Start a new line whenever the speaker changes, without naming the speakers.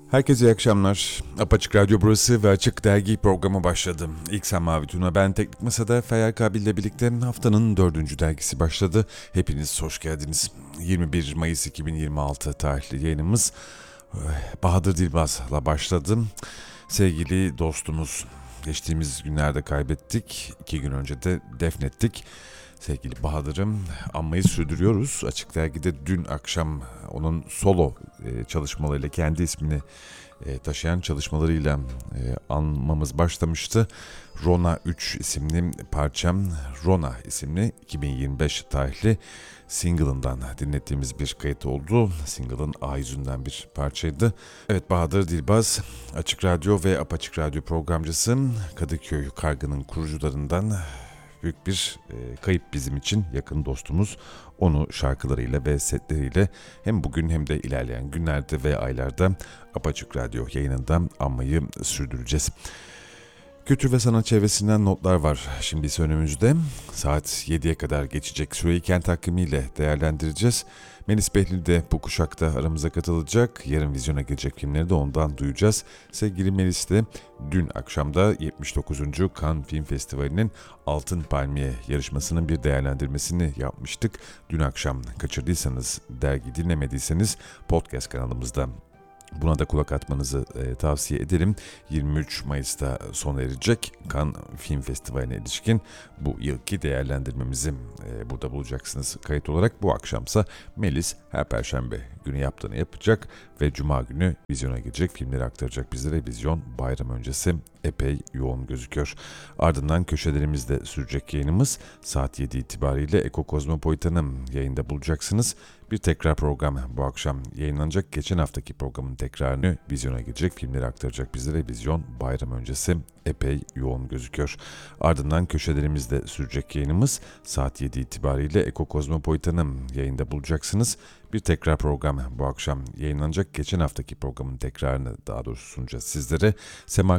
Herkese iyi akşamlar. Apaçık Radyo burası ve Açık Dergi programı başladı. İlk sen Mavi Tuna, ben Teknik Masa'da Feyyal Kabil ile birlikte haftanın 4. dergisi başladı. Hepiniz hoş geldiniz. 21 Mayıs 2026 tarihli yayınımız Bahadır Dilbaz'la başladı. Sevgili dostumuz, geçtiğimiz günlerde kaybettik. 2 gün önce de defnettik. Sevgili Bahadır'ım, anmayı sürdürüyoruz. Açık Dergi'de dün akşam onun solo çalışmalarıyla, kendi ismini taşıyan çalışmalarıyla anmamız başlamıştı. Rona 3 isimli parçam, Rona isimli 2025 tarihli single'ından dinlettiğimiz bir kayıt oldu. Single'ın A yüzünden bir parçaydı. Evet, Bahadır Dilbaz, Açık Radyo ve Apaçık Radyo programcısı, Kadıköy Kargı'nın kurucularından. Büyük bir kayıp bizim için, yakın dostumuz. Onu şarkılarıyla ve setleriyle hem bugün hem de ilerleyen günlerde ve aylarda Apaçık Radyo yayınında anmayı sürdüreceğiz. Kültür ve sanat çevresinden notlar var şimdi ise önümüzde. Saat 7'ye kadar geçecek süreyi kent takvimiyle değerlendireceğiz. Melis Behlül de bu kuşakta aramıza katılacak. Yarın vizyona girecek filmleri de ondan duyacağız. Sevgili Melis de dün akşamda 79. Cannes Film Festivali'nin Altın Palmiye yarışmasının bir değerlendirmesini yapmıştık. Dün akşam kaçırdıysanız, dergi dinlemediyseniz podcast kanalımızda buna da kulak atmanızı tavsiye ederim. 23 Mayıs'ta sona erecek Cannes Film Festivali'ne ilişkin bu yılki değerlendirmemizi burada bulacaksınız kayıt olarak. Bu akşamsa Melis her Perşembe günü yaptığını yapacak ve Cuma günü vizyona girecek filmleri aktaracak bizlere. Vizyon bayram öncesi epey yoğun gözüküyor. Ardından köşelerimizde sürecek yayınımız saat 7 itibariyle Eko Kozmopolitan'ın yayında bulacaksınız. Bir tekrar program bu akşam yayınlanacak. Geçen haftaki programın tekrarını, vizyona girecek filmleri aktaracak bizlere. Vizyon bayram öncesi epey yoğun gözüküyor. Ardından köşelerimizde sürecek yayınımız saat 7 itibariyle Eko Kozmopolitan'ın yayında bulacaksınız. Bir tekrar program bu akşam yayınlanacak. Geçen haftaki programın tekrarını daha doğrusu sunacağız sizlere. Sema